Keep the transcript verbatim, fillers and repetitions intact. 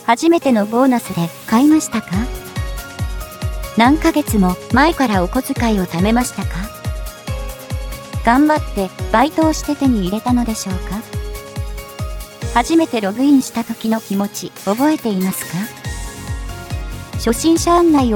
初めてのボーナスで買いましたか？何ヶ月も前からお小遣いを貯めましたか？頑張ってバイトをして手に入れたのでしょうか？初めてログインした時の気持ち覚えていますか？初心者案内を